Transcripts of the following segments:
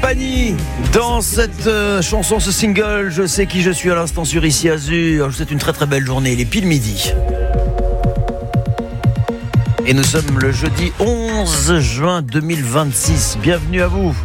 compagnie dans cette chanson, ce single. Je sais qui je suis à l'instant sur Ici Azur. C'est une très très belle journée, il est pile midi. Et nous sommes le jeudi 11 juin 2026. Bienvenue à vous.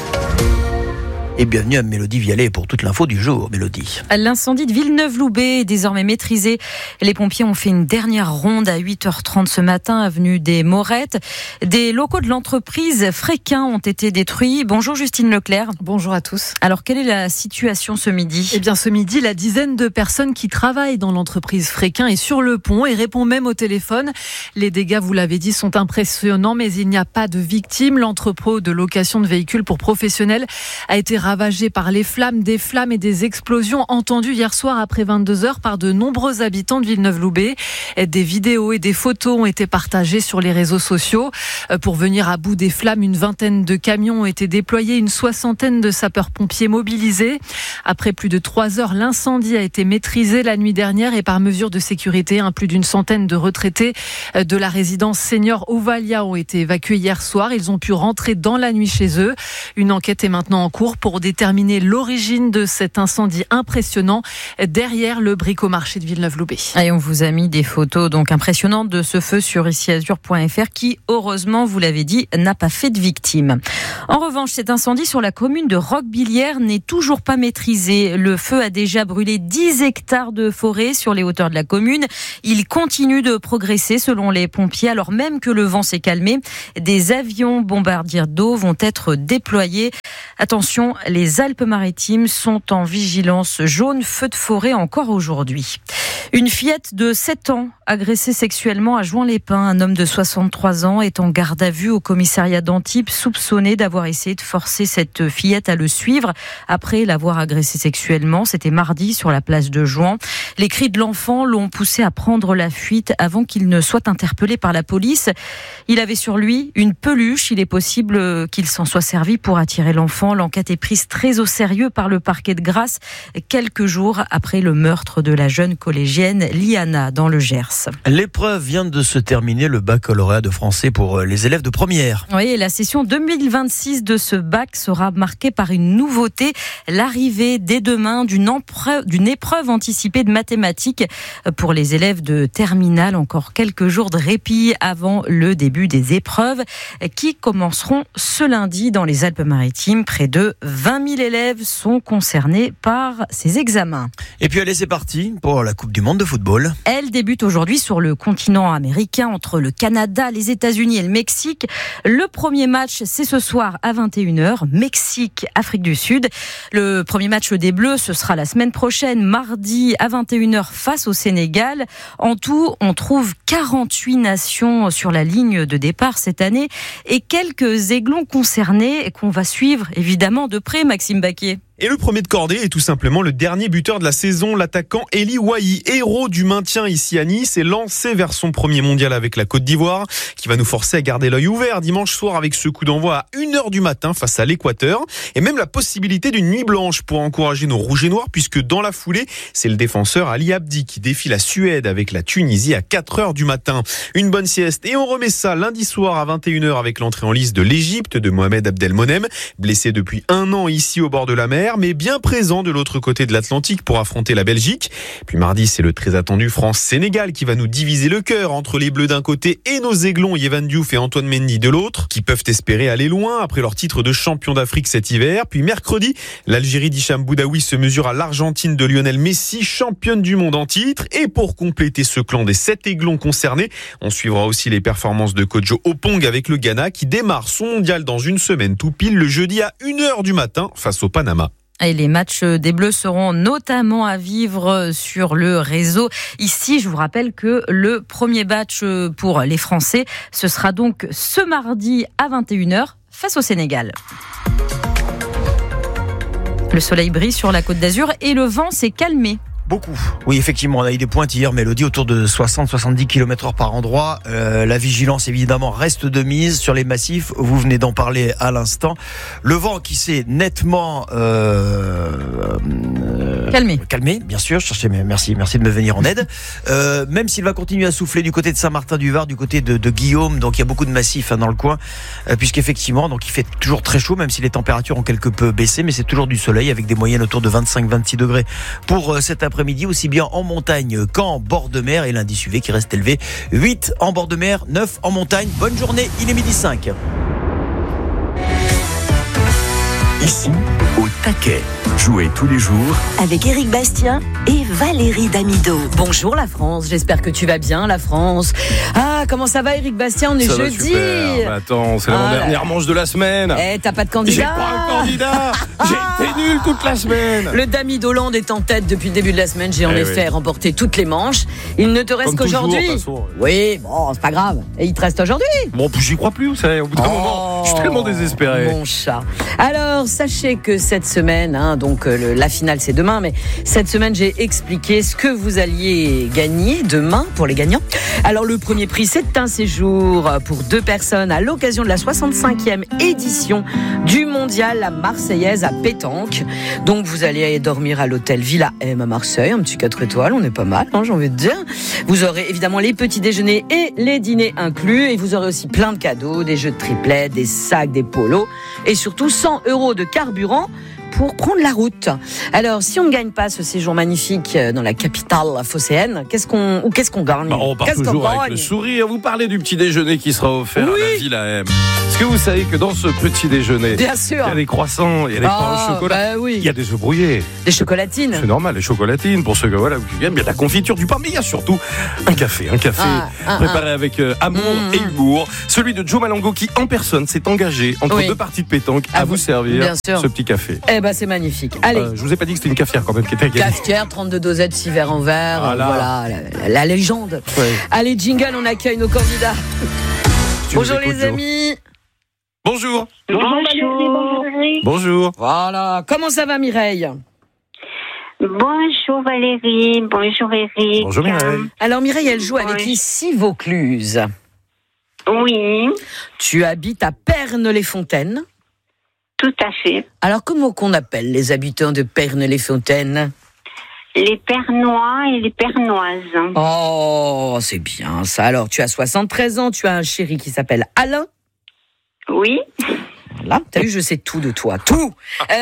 Et bienvenue à Mélodie Vialet pour toute l'info du jour. Mélodie. L'incendie de Villeneuve-Loubet est désormais maîtrisé. Les pompiers ont fait une dernière ronde à 8h30 ce matin, avenue des Morettes. Des locaux de l'entreprise Fréquin ont été détruits. Bonjour Justine Leclerc. Bonjour à tous. Alors, quelle est la situation ce midi ? Eh bien, ce midi, la dizaine de personnes qui travaillent dans l'entreprise Fréquin est sur le pont et répond même au téléphone. Les dégâts, vous l'avez dit, sont impressionnants, mais il n'y a pas de victimes. L'entrepôt de location de véhicules pour professionnels a été ravagé par les flammes, des flammes et des explosions entendues hier soir après 22h par de nombreux habitants de Villeneuve-Loubet. Des vidéos et des photos ont été partagées sur les réseaux sociaux. Pour venir à bout des flammes, une vingtaine de camions ont été déployés, une soixantaine de sapeurs-pompiers mobilisés. Après plus de 3 heures, l'incendie a été maîtrisé la nuit dernière et par mesure de sécurité, plus d'une centaine de retraités de la résidence senior Ovalia ont été évacués hier soir. Ils ont pu rentrer dans la nuit chez eux. Une enquête est maintenant en cours pour déterminer l'origine de cet incendie impressionnant derrière le bricomarché de Villeneuve-Loubet. Et on vous a mis des photos donc impressionnantes de ce feu sur iciazur.fr qui, heureusement, vous l'avez dit, n'a pas fait de victimes. En revanche, cet incendie sur la commune de Roquebillière n'est toujours pas maîtrisé. Le feu a déjà brûlé 10 hectares de forêt sur les hauteurs de la commune. Il continue de progresser selon les pompiers alors même que le vent s'est calmé. Des avions bombardiers d'eau vont être déployés. Attention, les Alpes-Maritimes sont en vigilance jaune, feu de forêt encore aujourd'hui. Une fillette de 7 ans agressée sexuellement à Juan-les-Pins. Un homme de 63 ans est en garde à vue au commissariat d'Antibes, soupçonné d'avoir essayé de forcer cette fillette à le suivre après l'avoir agressée sexuellement. C'était mardi sur la place de Juan. Les cris de l'enfant l'ont poussé à prendre la fuite avant qu'il ne soit interpellé par la police. Il avait sur lui une peluche. Il est possible qu'il s'en soit servi pour attirer l'enfant. L'enquête est prise très au sérieux par le parquet de Grasse, quelques jours après le meurtre de la jeune collégienne Liana dans le Gers. L'épreuve vient de se terminer, le baccalauréat de français pour les élèves de première. Oui, la session 2026 de ce bac sera marquée par une nouveauté, l'arrivée dès demain d'une épreuve anticipée de mathématiques pour les élèves de terminale. Encore quelques jours de répit avant le début des épreuves qui commenceront ce lundi dans les Alpes-Maritimes. Près de 20 000 élèves sont concernés par ces examens. Et puis allez, c'est parti pour la Coupe du Monde de football. Elle débute aujourd'hui sur le continent américain entre le Canada, les États-Unis et le Mexique. Le premier match, c'est ce soir à 21h, Mexique, Afrique du Sud. Le premier match des Bleus, ce sera la semaine prochaine, mardi à 21h face au Sénégal. En tout, on trouve 48 nations sur la ligne de départ cette année et quelques aiglons concernés qu'on va suivre évidemment de près, Maxime Baquier. Et le premier de cordée est tout simplement le dernier buteur de la saison, l'attaquant Eli Wahi, héros du maintien ici à Nice, est lancé vers son premier mondial avec la Côte d'Ivoire, qui va nous forcer à garder l'œil ouvert dimanche soir avec ce coup d'envoi à 1h du matin face à l'Équateur, et même la possibilité d'une nuit blanche pour encourager nos rouges et noirs, puisque dans la foulée, c'est le défenseur Ali Abdi qui défie la Suède avec la Tunisie à 4h du matin. Une bonne sieste, et on remet ça lundi soir à 21h avec l'entrée en lice de l'Égypte de Mohamed Abdelmonem, blessé depuis 1 an ici au bord de la mer, mais bien présent de l'autre côté de l'Atlantique pour affronter la Belgique. Puis mardi, c'est le très attendu France-Sénégal qui va nous diviser le cœur entre les Bleus d'un côté et nos aiglons Yvan Diouf et Antoine Mendy de l'autre, qui peuvent espérer aller loin après leur titre de champion d'Afrique cet hiver. Puis mercredi, l'Algérie d'Hicham Boudaoui se mesure à l'Argentine de Lionel Messi, championne du monde en titre. Et pour compléter ce clan des 7 aiglons concernés, on suivra aussi les performances de Kojo Opong avec le Ghana qui démarre son mondial dans une semaine tout pile le jeudi à 1h du matin face au Panama. Et les matchs des Bleus seront notamment à vivre sur le réseau. Ici, je vous rappelle que le premier match pour les Français, ce sera donc ce mardi à 21h face au Sénégal. Le soleil brille sur la Côte d'Azur et le vent s'est calmé. Beaucoup. Oui, effectivement, on a eu des pointes hier, Mélodie, autour de 60-70 km/h par endroit. La vigilance, évidemment, reste de mise sur les massifs. Vous venez d'en parler à l'instant. Le vent qui s'est nettement calmé, bien sûr. Merci de me venir en aide. Même s'il va continuer à souffler du côté de Saint-Martin-du-Var, du côté de Guillaume, donc il y a beaucoup de massifs dans le coin, puisqu'effectivement, donc il fait toujours très chaud, même si les températures ont quelque peu baissé, mais c'est toujours du soleil avec des moyennes autour de 25-26 degrés pour cet après-midi, aussi bien en montagne qu'en bord de mer, et l'indice UV qui reste élevé, 8 en bord de mer, 9 en montagne. Bonne journée, il est 12h05. Ici, au taquet. Jouez tous les jours avec Éric Bastien et Valérie Damido. Bonjour la France, j'espère que tu vas bien la France. Ah, comment ça va Éric Bastien? On est ça jeudi. Bah attends, c'est l'avant-dernière manche de la semaine. T'as pas de candidat? J'ai pas un candidat. J'ai été nul toute la semaine. Le Damido Land est en tête depuis le début de la semaine. J'ai en effet remporté toutes les manches. Il ne te reste qu'aujourd'hui. Oui, bon, c'est pas grave. Et il te reste aujourd'hui. Bon, j'y crois plus, vous savez, au bout d'un moment. Je suis tellement désespéré. Mon chat. Alors, sachez que cette semaine, donc la finale c'est demain, mais cette semaine j'ai expliqué ce que vous alliez gagner demain pour les gagnants. Alors le premier prix c'est un séjour pour 2 personnes à l'occasion de la 65e édition du mondial La Marseillaise à Pétanque. Donc vous allez dormir à l'hôtel Villa M à Marseille, un petit 4 étoiles, on est pas mal, j'ai envie de dire. Vous aurez évidemment les petits déjeuners et les dîners inclus, et vous aurez aussi plein de cadeaux, des jeux de triplets, des sacs, des polos, et surtout 100 € de carburant pour prendre la route. Alors, si on ne gagne pas ce séjour magnifique dans la capitale phocéenne, qu'est-ce qu'on gagne? On part toujours avec le sourire. Vous parlez du petit déjeuner qui sera offert à la Villa M. Est-ce que vous savez que dans ce petit déjeuner, bien sûr, il y a des croissants, il y a des pains au chocolat, il y a des œufs brouillés, des chocolatines. C'est normal, les chocolatines pour ceux qui aiment bien, de la confiture, du pain, mais il y a surtout un café préparé avec amour et humour. Celui de Joe Malango qui, en personne, s'est engagé entre 2 parties de pétanque à vous servir ce petit café. C'est magnifique. Allez. Je vous ai pas dit que c'était une cafetière quand même qui était à gagner. Cafetière, 32 dosettes, 6 verres en verre. Voilà, la légende. Ouais. Allez, jingle, on accueille nos candidats. Bonjour les amis. Bonjour. Bonjour. Bonjour. Voilà. Comment ça va Mireille? Bonjour Valérie. Bonjour Eric. Bonjour Mireille. Alors Mireille, elle joue avec ici Vaucluse. Oui. Tu habites à Pernes-les-Fontaines. Tout à fait. Alors, comment qu'on appelle les habitants de Pernes-les-Fontaines? Les Pernois et les Pernoises. Oh, c'est bien ça. Alors, tu as 73 ans, tu as un chéri qui s'appelle Alain. Oui. Voilà, t'as vu, je sais tout de toi, tout.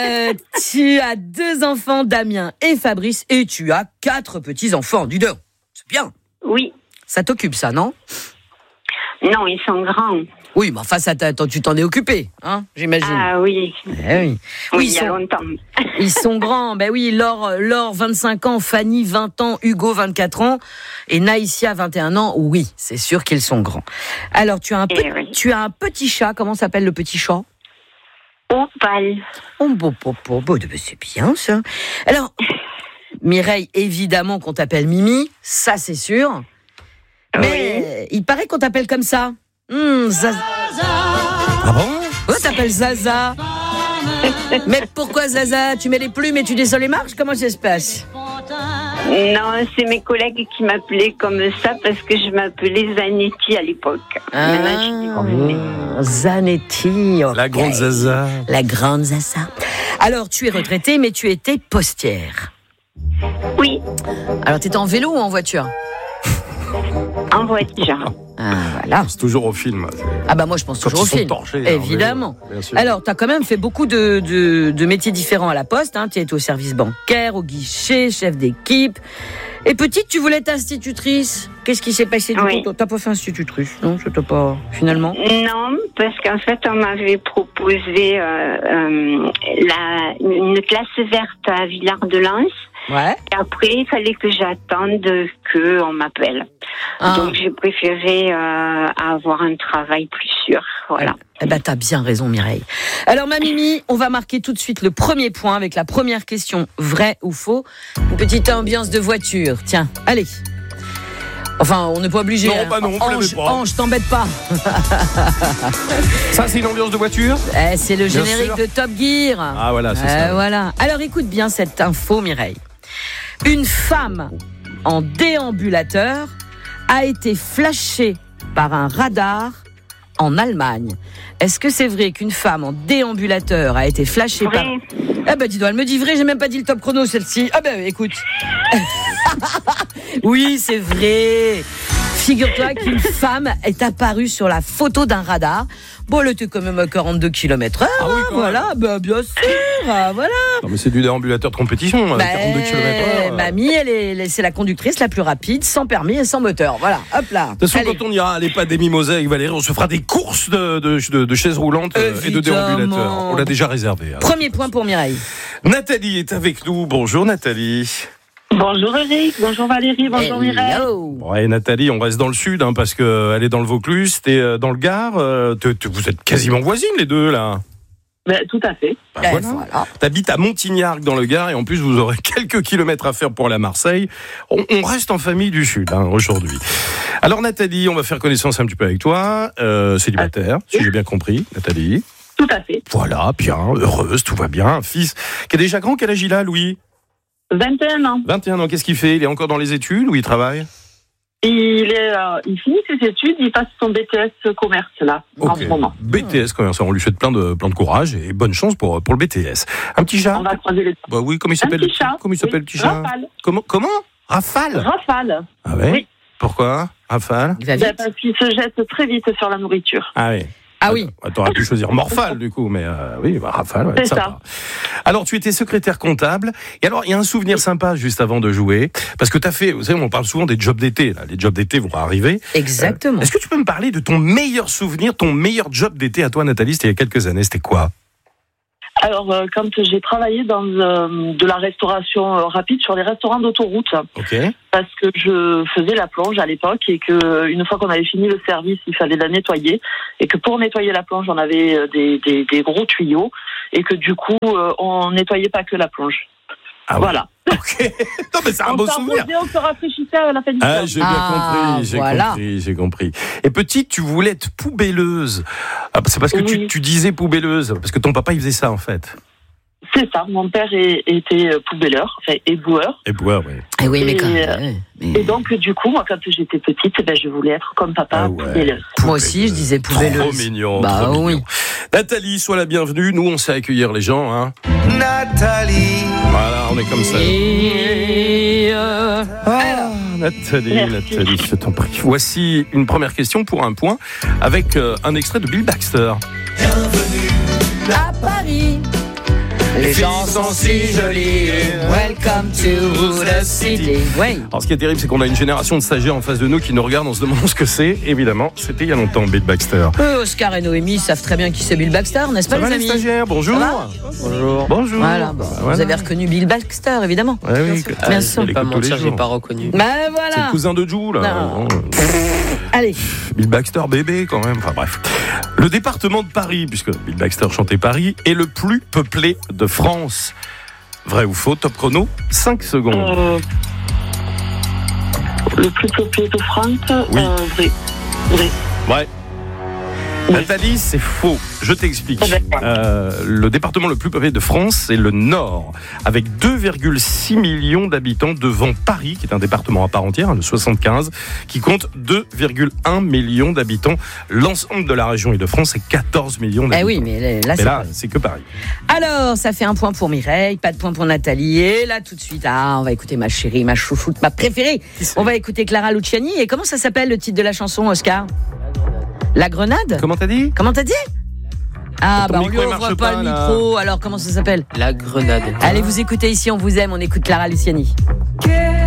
Tu as 2 enfants, Damien et Fabrice, et tu as 4 petits-enfants, dis donc. C'est bien. Oui. Ça t'occupe, ça, non? Non, ils sont grands. Oui, mais enfin, tu t'en es occupé, j'imagine. Ah oui. Oui, il y a longtemps. Ils sont grands. Ben oui, Laure, 25 ans, Fanny, 20 ans, Hugo, 24 ans, et Naïsia, 21 ans. Oui, c'est sûr qu'ils sont grands. Alors, tu as un petit chat. Comment s'appelle le petit chat? Opal. Oh, c'est bien, ça. Alors, Mireille, évidemment qu'on t'appelle Mimi, ça, c'est sûr. Mais il paraît qu'on t'appelle comme ça. Zaza. Ah bon? Ouais, t'appelles Zaza. Mais pourquoi Zaza? Tu mets les plumes et tu descends les marches? Comment ça se passe? Non, c'est mes collègues qui m'appelaient comme ça parce que je m'appelais Zanetti à l'époque. Zanetti. Okay. La grande Zaza. La grande Zaza. Alors, tu es retraitée, mais tu étais postière. Oui. Alors, t'étais en vélo ou en voiture? En voiture. Ah, voilà. C'est toujours au film. Ah bah moi je pense toujours au film. Torchés, évidemment. Alors tu as quand même fait beaucoup de métiers différents à la Poste. Tu étais au service bancaire, au guichet, chef d'équipe. Et petite, tu voulais être institutrice. Qu'est-ce qui s'est passé du coup? T'as pas fait institutrice? Non, ça t'a pas finalement? Non, parce qu'en fait on m'avait proposé une classe verte à Villard-de-Lans. Ouais. Et après, il fallait que j'attende qu'on m'appelle. Donc, j'ai préféré avoir un travail plus sûr. Voilà. Eh ben, t'as bien raison, Mireille. Alors, ma Mimi, on va marquer tout de suite le premier point avec la première question, vrai ou faux. Une petite ambiance de voiture. Tiens, allez. Enfin, on n'est pas obligé. Non, bah non, Ange, t'embête pas. Ça, c'est une ambiance de voiture? C'est le générique de Top Gear. Ah, voilà, c'est ça. Voilà. Alors, écoute bien cette info, Mireille. Une femme en déambulateur a été flashée par un radar en Allemagne. Est-ce que c'est vrai qu'une femme en déambulateur a été flashée par... Eh ben dis donc, elle me dit vrai, j'ai même pas dit le top chrono celle-ci. Ah ben écoute. Oui, c'est vrai. Figure-toi qu'une femme est apparue sur la photo d'un radar. Bon, elle était quand même à 42 km/h. Ah oui, voilà, bah, bien sûr. Voilà. Non, mais c'est du déambulateur de compétition, 42 km/h. Mamie, c'est la conductrice la plus rapide, sans permis et sans moteur. Voilà, hop là. De toute façon, quand on ira à l'EHPAD des Mimosas avec Valérie, on se fera des courses de chaises roulantes et de déambulateurs. On l'a déjà réservé. Alors. Premier point pour Mireille. Nathalie est avec nous. Bonjour Nathalie. Bonjour Eric, bonjour Valérie, bonjour Mireille. Ouais, Nathalie, on reste dans le sud parce qu'elle est dans le Vaucluse, t'es dans le Gard. Vous êtes quasiment voisines les deux là. Ben, tout à fait. Voilà. T'habites à Montignargues dans le Gard et en plus vous aurez quelques kilomètres à faire pour aller à Marseille. On reste en famille du sud aujourd'hui. Alors Nathalie, on va faire connaissance un petit peu avec toi. Célibataire, si j'ai bien compris, Nathalie. Tout à fait. Voilà, bien, heureuse, tout va bien. Un fils qui est déjà grand, quel âge il a, Louis ? 21 ans. 21 ans, qu'est-ce qu'il fait ? Il est encore dans les études ou il travaille ? Il finit ses études, il passe son BTS commerce là, en ce moment. BTS commerce, on lui souhaite plein de courage et bonne chance pour le BTS. Un petit chat ? On va croiser les... Bah oui, comment il s'appelle ? Comment il s'appelle le petit chat ? Rafale. Comment ? Rafale ? Rafale. Ah ouais ? Oui. Pourquoi ? Rafale ? Parce qu'il se jette très vite sur la nourriture. Ah oui. Ah oui. T'aurais pu choisir Morphale du coup, mais oui, Rafale, ouais, c'est sympa. Alors tu étais secrétaire comptable, et alors il y a un souvenir sympa juste avant de jouer, parce que t'as fait, vous savez, on parle souvent des jobs d'été, là. Les jobs d'été vont arriver. Exactement. Est-ce que tu peux me parler de ton meilleur souvenir, ton meilleur job d'été à toi Nathalie, c'était il y a quelques années, c'était quoi ? Alors, quand j'ai travaillé dans de la restauration rapide sur les restaurants d'autoroute, parce que je faisais la plonge à l'époque et que une fois qu'on avait fini le service, il fallait la nettoyer et que pour nettoyer la plonge, on avait des gros tuyaux et que du coup, on nettoyait pas que la plonge. Ah voilà. Ok. Non mais c'est un beau souvenir. On se rafraîchissait à la fin du temps. J'ai bien compris, j'ai compris. Et petite, tu voulais être poubelleuse. Ah, c'est parce que tu disais poubelleuse, parce que ton papa il faisait ça en fait. C'est ça, mon père était poubelleur, enfin éboueur. Éboueur, oui. Et oui, mais quand même. Et donc, du coup, moi, quand j'étais petite, je voulais être comme papa, poubelleuse. Moi aussi, je disais poubelleuse. Trop mignon, bah trop oui. mignon. Nathalie, sois la bienvenue. Nous, on sait accueillir les gens, hein. Nathalie. Voilà, on est comme ça. Nathalie, je t'en prie. Voici une première question pour un point avec un extrait de Bill Baxter. Bienvenue à Paris. Les gens sont si jolis. Welcome to the city. Oui. Alors, ce qui est terrible, c'est qu'on a une génération de stagiaires en face de nous qui nous regardent en se demandant ce que c'est. Évidemment, c'était il y a longtemps, Bill Baxter. Oscar et Noémie savent très bien qui c'est Bill Baxter, n'est-ce pas, les amis ? Les stagiaires, bonjour. Bonjour. Bonjour. Voilà, vous avez reconnu Bill Baxter, évidemment. Oui, bien sûr. Je vais pas mentir, j'ai pas reconnu. Ben voilà. C'est le cousin de Jou, là. Allez. Bill Baxter bébé, quand même. Enfin bref. Le département de Paris, puisque Bill Baxter chantait Paris, est le plus peuplé de France. Vrai ou faux? Top chrono, 5 secondes. Le plus peuplé de France, oui. Vrai. Ouais. Nathalie, c'est faux. Je t'explique. Le département le plus peuplé de France, c'est le Nord, avec 2,6 millions d'habitants devant Paris, qui est un département à part entière, le 75, qui compte 2,1 millions d'habitants. L'ensemble de la région Île-de-France, c'est 14 millions d'habitants. Eh oui, mais là, c'est que Paris. Alors, ça fait un point pour Mireille, pas de point pour Nathalie. Et là, tout de suite, on va écouter ma chérie, ma chouchoute, ma préférée. On va écouter Clara Luciani. Et comment ça s'appelle le titre de la chanson, Oscar ? La Grenade ? Comment t'as dit ? On lui ouvre pas le micro, alors comment ça s'appelle ? La Grenade. Allez, vous écoutez ici, on vous aime, on écoute Clara Luciani.